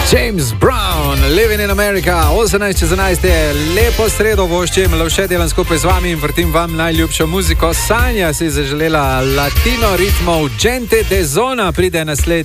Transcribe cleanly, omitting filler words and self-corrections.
James Brown, Living in America, 18:11 je lepo sredo voščim, lovše delam skupaj z vami in vrtim vam najljubšo muziko. Sanja si zaželela latino ritmov, Gente de Zona pride naslednji.